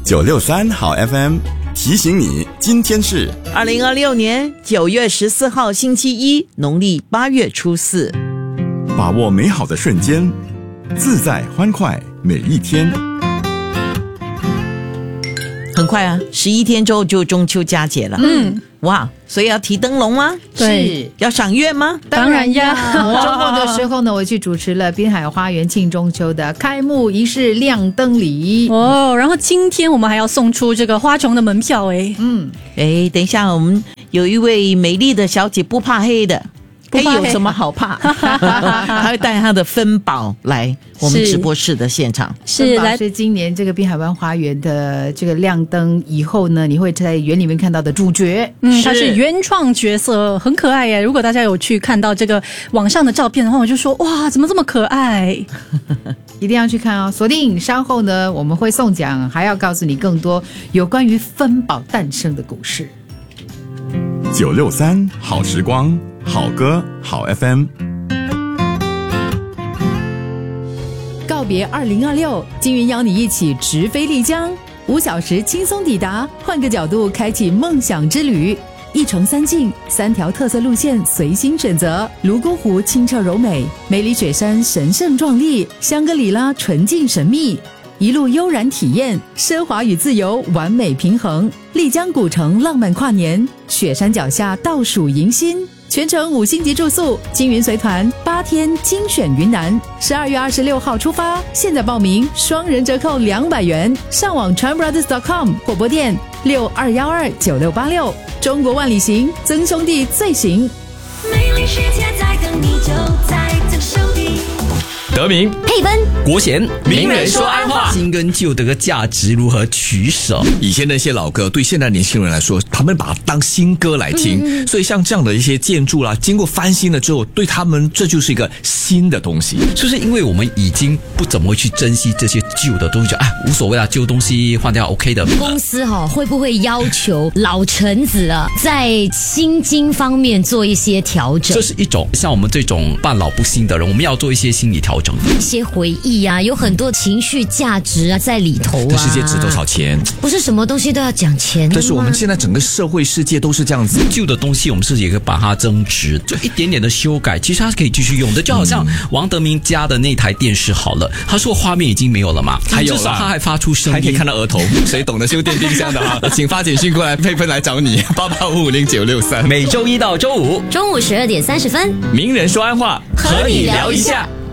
963好 FM 提醒你，今天是 2026年9月14号星期一，农历8月初4。 把握美好的瞬间，自在欢快每一天。 很快啊，11天之后就中秋佳节了。哇，所以要提灯笼吗？ 对， 要赏月吗？ 当然要。 周末的时候呢，我去主持了滨海花园庆中秋的开幕仪式亮灯礼。 然后今天我们还要送出这个花虫的门票等一下，我们有一位美丽的小姐不怕黑的。有什么好怕？他会带他的分宝来我们直播室的现场。 是今年这个滨海湾花园的这个亮灯以后呢，你会在园里面看到的主角。 他是原创角色，很可爱耶。如果大家有去看到这个网上的照片的话，我就说哇，怎么这么可爱？ 一定要去看哦！锁定稍后呢，我们会送奖，还要告诉你更多有关于分宝诞生的故事。 963好时光，好歌好 FM。 告别2026，金云邀你一起直飞丽江，5小时轻松抵达，换个角度开启梦想之旅。1城3境，3条特色路线随心选择。泸沽湖清澈柔美，梅里雪山神圣壮丽，香格里拉纯净神秘。一路悠然体验，奢华与自由完美平衡。丽江古城浪漫跨年，雪山脚下倒数迎新，全程5星级住宿，金云随团8天精选云南。12月26号出发，现在报名双人折扣200元，上网 tranbrothers.com 或拨电62129686。中国万里行，曾兄弟最行。 美丽世界在等你，就在这手里。 德明、 佩芬、 国贤，名人说安话。 新跟旧的价值如何取舍？以前的一些老歌，对现在年轻人来说，他们把它当新歌来听。所以像这样的一些建筑啦，经过翻新了之后，对他们这就是一个新的东西。就是因为我们已经不怎么会去珍惜这些旧的东西，无所谓啦，旧东西换掉 OK 的。 公司会不会要求老臣子在薪金方面做一些调整？ 这是一种像我们这种半老不新的人，我们要做一些心理调整。 一些回忆啊，有很多情绪价值啊在里头啊。 这世界值多少钱？ 不是什么东西都要讲钱的。 但是我们现在整个社会世界都是这样子，旧的东西我们是也可以把它增值，就一点点的修改，其实它是可以继续用的。就好像王德明家的那台电视好了，他说画面已经没有了嘛， 还有至少他还发出声音， 还可以看到额头。谁懂得修电冰箱的请发简讯过来，佩芬来找你，88550963。 每周一到周五中午12点30分， 名人说安话，和你聊一下。